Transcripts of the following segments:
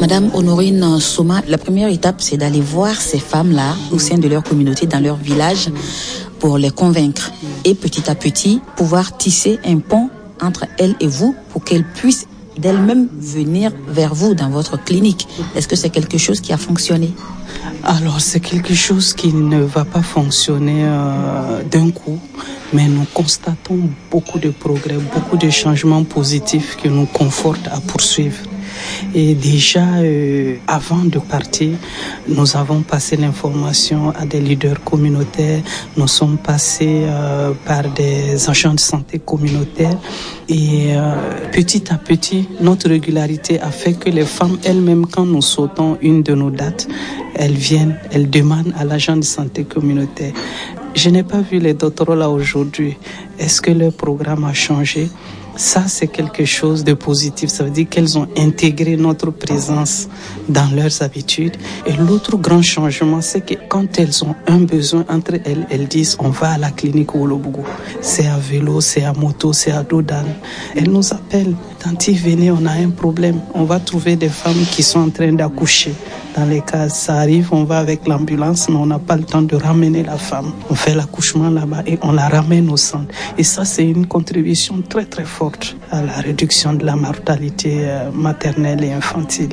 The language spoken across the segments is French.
Madame Honorine Soma, la première étape, c'est d'aller voir ces femmes-là au sein de leur communauté, dans leur village, pour les convaincre. Et petit à petit, pouvoir tisser un pont entre elles et vous pour qu'elles puissent d'elles-mêmes venir vers vous dans votre clinique. Est-ce que c'est quelque chose qui a fonctionné? Alors, c'est quelque chose qui ne va pas fonctionner d'un coup, mais nous constatons beaucoup de progrès, beaucoup de changements positifs qui nous confortent à poursuivre. Et déjà, avant de partir, nous avons passé l'information à des leaders communautaires. Nous sommes passés par des agents de santé communautaires. Et petit à petit, notre régularité a fait que les femmes elles-mêmes, quand nous sautons une de nos dates, elles viennent, elles demandent à l'agent de santé communautaire. Je n'ai pas vu les doctorats là aujourd'hui. Est-ce que leur programme a changé? Ça, c'est quelque chose de positif. Ça veut dire qu'elles ont intégré notre présence dans leurs habitudes. Et l'autre grand changement, c'est que quand elles ont un besoin entre elles, elles disent on va à la clinique Wolobougou. C'est à vélo, c'est à moto, c'est à dos d'âne. Elles nous appellent. Tanti, venez, on a un problème. On va trouver des femmes qui sont en train d'accoucher. Dans les cas, ça arrive, on va avec l'ambulance, mais on n'a pas le temps de ramener la femme. On fait l'accouchement là-bas et on la ramène au centre. Et ça, c'est une contribution très, très forte à la réduction de la mortalité maternelle et infantile.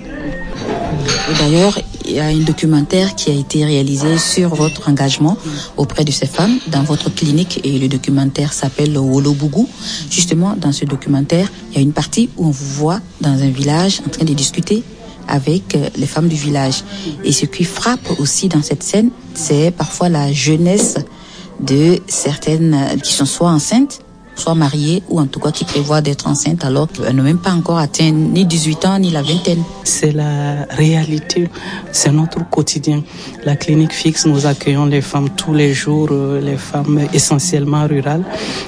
Et d'ailleurs, il y a un documentaire qui a été réalisé sur votre engagement auprès de ces femmes dans votre clinique et le documentaire s'appelle Wolobougou. Justement, dans ce documentaire, il y a une partie où on vous voit dans un village en train de discuter avec les femmes du village. Et ce qui frappe aussi dans cette scène, c'est parfois la jeunesse de certaines qui sont soit enceintes, soit mariées, ou en tout cas qui prévoient d'être enceintes alors qu'elles n'ont même pas encore atteint ni 18 ans ni la vingtaine. C'est la réalité, c'est notre quotidien. La clinique fixe, nous accueillons les femmes tous les jours, les femmes essentiellement rurales.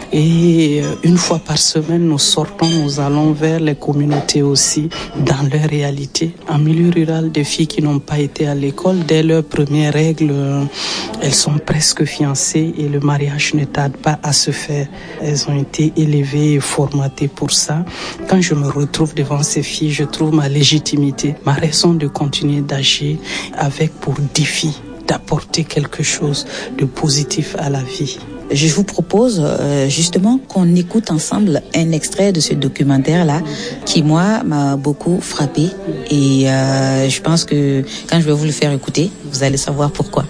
Et une fois par semaine, nous sortons, nous allons vers les communautés aussi, dans leur réalité. En milieu rural, des filles qui n'ont pas été à l'école, dès leurs premières règles, elles sont presque fiancées et le mariage ne tarde pas à se faire. Elles ont été élevées et formatées pour ça. Quand je me retrouve devant ces filles, je trouve ma légitimité, ma raison de continuer d'agir avec pour défi d'apporter quelque chose de positif à la vie. Je vous propose justement qu'on écoute ensemble un extrait de ce documentaire-là qui, moi, m'a beaucoup frappé. Et je pense que quand je vais vous le faire écouter, vous allez savoir pourquoi.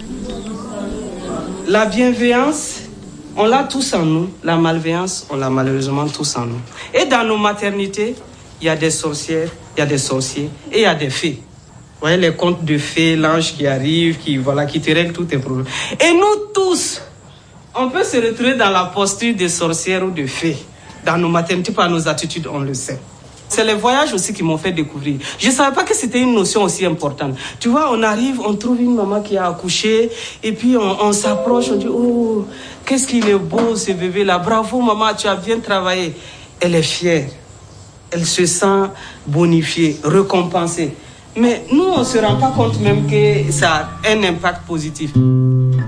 La bienveillance, on l'a tous en nous. La malveillance, on l'a malheureusement tous en nous. Et dans nos maternités, il y a des sorcières, il y a des sorciers et il y a des fées. Vous voyez les contes de fées, l'ange qui arrive, qui te règle tous tes problèmes. Et nous tous, on peut se retrouver dans la posture de sorcières ou de fées. Dans nos maternités, par nos attitudes, on le sait. C'est les voyages aussi qui m'ont fait découvrir. Je ne savais pas que c'était une notion aussi importante. Tu vois, on arrive, on trouve une maman qui a accouché, et puis on s'approche, on dit, oh, qu'est-ce qu'il est beau ce bébé-là. Bravo maman, tu as bien travaillé. Elle est fière. Elle se sent bonifiée, récompensée. Mais nous, on ne se rend pas compte même que ça a un impact positif.